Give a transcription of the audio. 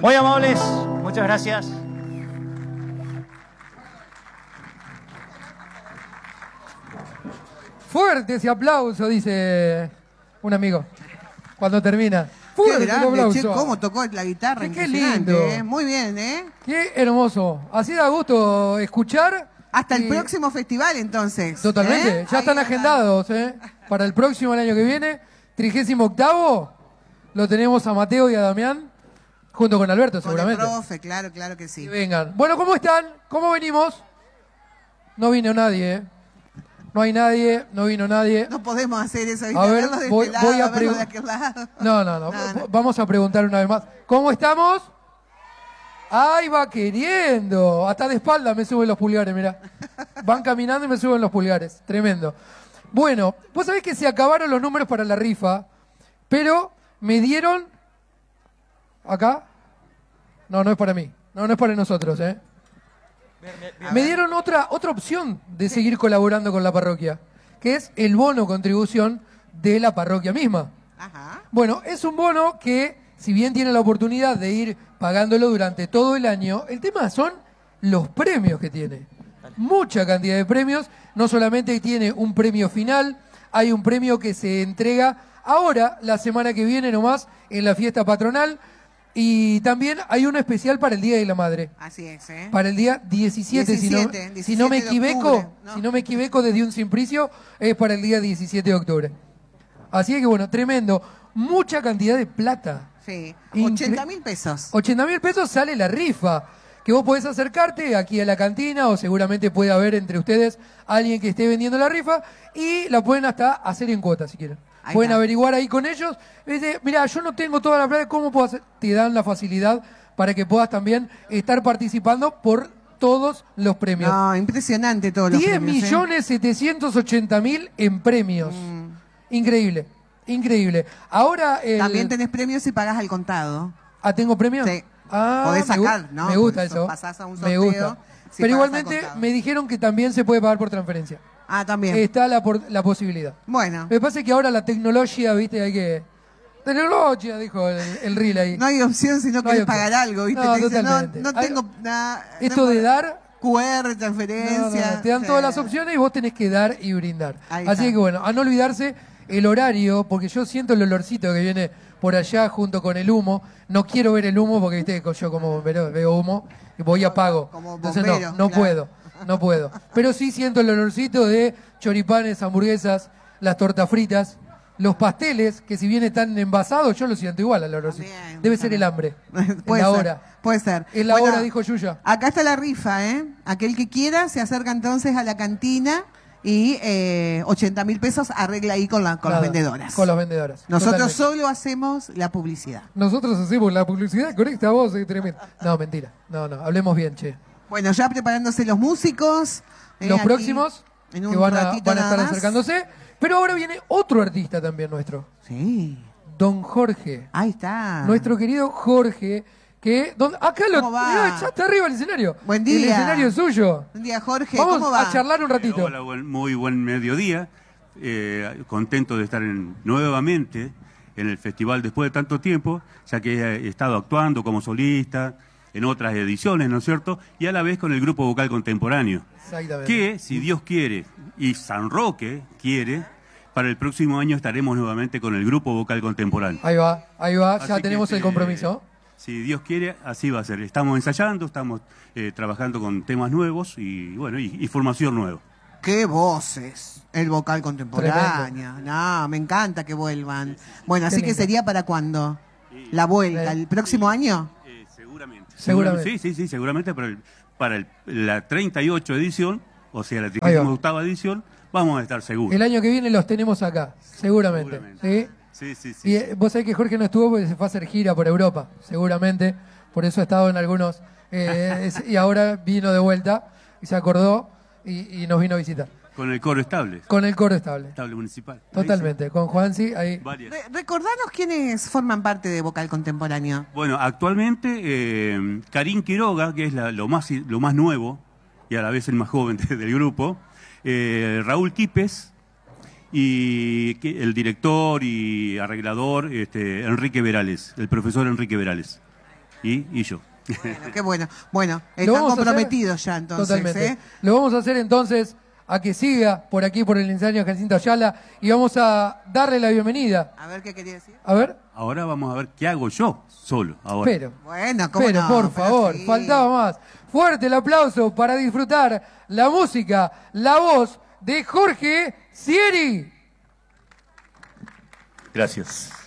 Muy amables, muchas gracias. Fuerte ese aplauso, dice un amigo, cuando termina. Fuerte Qué grande, el aplauso. che, cómo tocó la guitarra. Qué Impresionante, lindo. Muy bien, ¿eh? Qué hermoso. Así da gusto escuchar. Hasta el próximo festival, entonces. Totalmente. Ya Ahí están va. agendados, ¿eh? Para el próximo, el año que viene. 38º. Lo tenemos a Mateo y a Damián. Junto con Alberto, Con seguramente. el profe, claro que sí. Que vengan. Bueno, ¿cómo están? ¿Cómo venimos? No vino nadie, ¿eh? No hay nadie, no vino nadie. No podemos hacer eso, ¿viste? A ver, Verlo de voy este lado, a verlo de preguntar. aquel lado. No. Vamos a preguntar una vez más. ¿Cómo estamos? ¡Ay, va queriendo! Hasta de espalda me suben los pulgares, mirá. Van caminando y me suben los pulgares. Tremendo. Bueno, vos sabés que se acabaron los números para la rifa, pero me dieron... ¿Acá? No es para mí. No es para nosotros, ¿eh? Me dieron otra opción de seguir colaborando con la parroquia, que es el bono contribución de la parroquia misma. Ajá. Bueno, es un bono que, si bien tiene la oportunidad de ir pagándolo durante todo el año, el tema son los premios que tiene. Mucha cantidad de premios, no solamente tiene un premio final, hay un premio que se entrega ahora, la semana que viene nomás, en la fiesta patronal, y también hay uno especial para el Día de la Madre. Así es, ¿eh? Para el día 17, si no 17 me de equivoco, octubre, ¿no? si no me equivoco, desde un simplicio, es para el día 17 de octubre. Así que bueno, tremendo. Mucha cantidad de plata. Sí. Incre- 80.000 pesos. 80.000 pesos sale la rifa. Que vos podés acercarte aquí a la cantina o seguramente puede haber entre ustedes alguien que esté vendiendo la rifa y la pueden hasta hacer en cuotas si quieren. Ahí Pueden está. averiguar ahí con ellos. Dice, mira, yo no tengo toda la plata, ¿cómo puedo hacer? Te dan la facilidad para que puedas también estar participando por todos los premios. No, impresionante todos los 10 premios, ¿eh? millones 780.000 en premios. Increíble, increíble. Ahora También tenés premios si pagas al contado. ¿Tengo premios? Sí. Ah, Podés me gu- sacar, ¿no? Me gusta Por eso eso. pasás a un Me sorteo gusta. si Pero pagas igualmente al contado. me dijeron que también se puede pagar por transferencia. Ah, también. Está la posibilidad. Bueno, Me pasa que ahora la tecnología, viste, hay que... Tecnología, dijo el Ril ahí. no hay opción si no No hay querés opción. pagar algo, ¿viste? No, Te dicen, totalmente. no tengo nada. Esto de dar... QR, transferencia. Te dan sí. todas las opciones y vos tenés que dar y brindar. Ahí Así está. que bueno, a no olvidarse el horario, porque yo siento el olorcito que viene por allá junto con el humo. No quiero ver el humo porque viste que yo como veo humo y voy y apago. Como Entonces bombero, no claro. puedo. Pero sí siento el olorcito de choripanes, hamburguesas, las tortas fritas, los pasteles, que si bien están envasados, yo lo siento igual al olorcito. También, Debe ser el hambre. Puede la ser, hora. Puede ser. Es la Bueno, hora, dijo Yuya. Acá está la rifa, ¿eh? Aquel que quiera se acerca entonces a la cantina y 80.000 pesos arregla ahí con las Nada, vendedoras. Con las vendedoras. Nosotros Totalmente. solo hacemos la publicidad. Nosotros hacemos la publicidad con esta voz, es tremendo. No, mentira. No, hablemos bien, che. Bueno, ya preparándose los músicos. Los aquí, próximos en un que van a ratito estar nada más. acercándose. Pero ahora viene otro artista también nuestro. Sí, Don Jorge. ahí está. Nuestro querido Jorge. Acá ¿Cómo va? mirá, ya está arriba el escenario. Buen día. El escenario es suyo. Buen día, Jorge. Vamos ¿Cómo va? a charlar un ratito. Hola, muy buen mediodía. Contento de estar nuevamente en el festival después de tanto tiempo, ya que he estado actuando como solista en otras ediciones, ¿no es cierto? Y a la vez con el grupo vocal contemporáneo. Exactamente. Que, si Dios quiere y San Roque quiere, para el próximo año estaremos nuevamente con el grupo vocal contemporáneo. Ahí va. Ya Así tenemos que, el compromiso. Si Dios quiere, así va a ser. Estamos ensayando, estamos trabajando con temas nuevos y bueno, y formación nueva. ¡Qué voces! El vocal contemporáneo. No, me encanta que vuelvan. Bueno, así Qué que lindo. sería para cuándo? La vuelta, ¿el próximo año? Seguramente. Sí, seguramente para la 38 edición, o sea, la Ahí va. 38ª edición, vamos a estar seguros. El año que viene los tenemos acá. Seguramente. ¿Sí? Sí. Y vos sabés que Jorge no estuvo porque se fue a hacer gira por Europa, seguramente. Por eso ha estado en algunos. Y ahora vino de vuelta y se acordó y nos vino a visitar. Con el coro estable. Con el coro estable. Estable municipal. Totalmente. Con Juansi ahí. Varias. Recordanos quiénes forman parte de vocal contemporáneo. Bueno, actualmente Karim Quiroga, que es lo más nuevo y a la vez el más joven del grupo, Raúl Quipes y el director y arreglador Enrique Verales, el profesor Enrique Verales. y yo. Bueno, qué bueno. Bueno, Lo están vamos a hacer comprometidos ya entonces. Totalmente. Lo vamos a hacer entonces a que siga por aquí, por el ensayo de Jacinto Ayala, y vamos a darle la bienvenida. A ver qué quería decir. A ver, Ahora vamos a ver qué hago yo solo. Ahora. Bueno, ¿cómo pero no? por Pero favor, sí. faltaba más. Fuerte el aplauso para disfrutar la música, la voz de Jorge Sieri. Gracias.